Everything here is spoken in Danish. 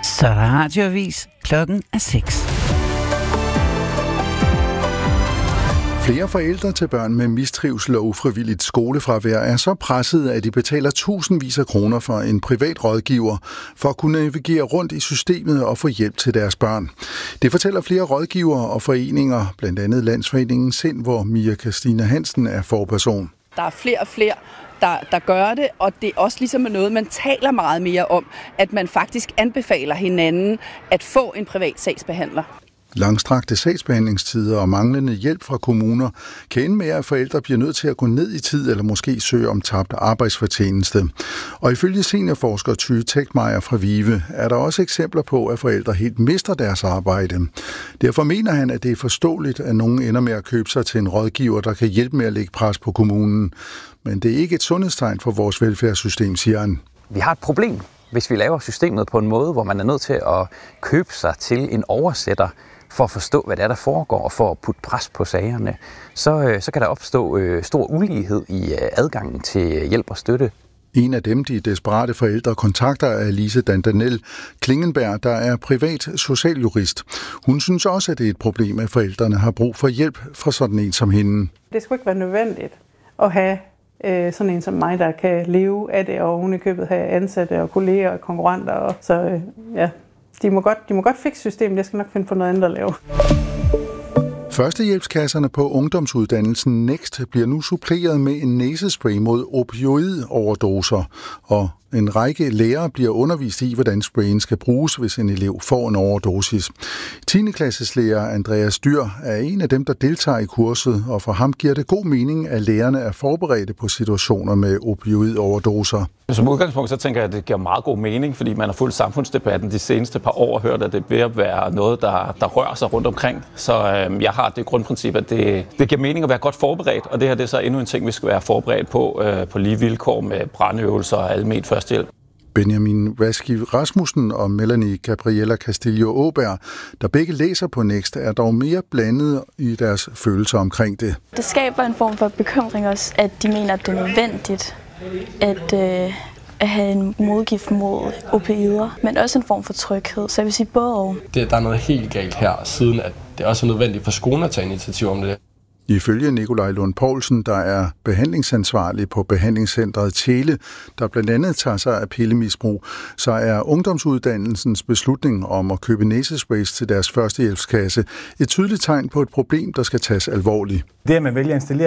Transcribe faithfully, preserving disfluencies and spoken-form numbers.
Så er der radioavis. Klokken er seks. Flere forældre til børn med mistrivsel og ufrivilligt skolefravær er så pressede, at de betaler tusindvis af kroner for en privat rådgiver for at kunne navigere rundt i systemet og få hjælp til deres børn. Det fortæller flere rådgivere og foreninger, blandt andet Landsforeningen Sind, hvor Mia Christina Hansen er forperson. Der er flere og flere, der, der gør det, og det er også ligesom noget, man taler meget mere om, at man faktisk anbefaler hinanden at få en privat sagsbehandler. Langstrakte sagsbehandlingstider og manglende hjælp fra kommuner kan ende med, at forældre bliver nødt til at gå ned i tid eller måske søge om tabt arbejdsfortjeneste. Og ifølge seniorforsker Tyge Tegtmeier fra VIVE er der også eksempler på, at forældre helt mister deres arbejde. Derfor mener han, at det er forståeligt, at nogen ender med at købe sig til en rådgiver, der kan hjælpe med at lægge pres på kommunen. Men det er ikke et sundhedstegn for vores velfærdssystem, siger han. Vi har et problem, hvis vi laver systemet på en måde, hvor man er nødt til at købe sig til en oversætter, for at forstå, hvad det er, der foregår, og for at putte pres på sagerne, så, så kan der opstå øh, stor ulighed i øh, adgangen til hjælp og støtte. En af dem, de desperate forældre kontakter, er Lise Dandanel Klingenberg, der er privat socialjurist. Hun synes også, at det er et problem, at forældrene har brug for hjælp fra sådan en som hende. Det skulle ikke være nødvendigt at have øh, sådan en som mig, der kan leve af det, og hun i købet have ansatte og kolleger og konkurrenter. Og, så øh, ja... De må godt, de må godt fikse systemet, jeg skal nok finde på noget andet at lave. Førstehjælpskasserne på ungdomsuddannelsen Next bliver nu suppleret med en næsespray mod opioidoverdoser, og en række lærere bliver undervist i, hvordan sprayen skal bruges, hvis en elev får en overdosis. tiende klasses lærer Andreas Dyr er en af dem, der deltager i kurset, og for ham giver det god mening, at lærerne er forberedte på situationer med opioidoverdoser. Som udgangspunkt så tænker jeg, at det giver meget god mening, fordi man har fulgt samfundsdebatten de seneste par år og hørt, at det er ved at være noget, der, der rører sig rundt omkring. Så øh, jeg har det grundprincip, at det, det giver mening at være godt forberedt, og det her det er så endnu en ting, vi skal være forberedt på, øh, på lige vilkår med brandøvelser og alment førstehjælp. Benjamin Vaski Rasmussen og Melanie Gabriella Castillo Åberg, der begge læser på Next, er dog mere blandet i deres følelser omkring det. Det skaber en form for bekymring også, at de mener, at det er nødvendigt at, øh, at have en modgift mod opioider, men også en form for tryghed. Så jeg vil sige både og. Det, der er noget helt galt her, siden at det også er nødvendigt for skolen at tage initiativ om det. Ifølge Nikolaj Lund Poulsen, der er behandlingsansvarlig på behandlingscentret Tjele, der blandt andet tager sig af pillemisbrug, så er ungdomsuddannelsens beslutning om at købe næsesprays til deres førstehjælpskasse et tydeligt tegn på et problem, der skal tages alvorligt. Det, at man vælger at installere